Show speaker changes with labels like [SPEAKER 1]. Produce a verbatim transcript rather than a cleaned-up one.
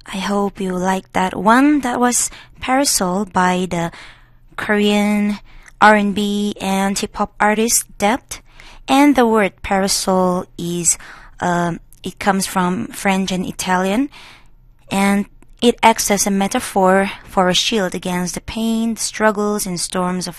[SPEAKER 1] I hope you liked that one. That was Parasol by the Korean R and B and hip-hop artist Depth. And the word parasol is, uh, it comes from French and Italian, and it acts as a metaphor for a shield against the pain, the struggles, and storms of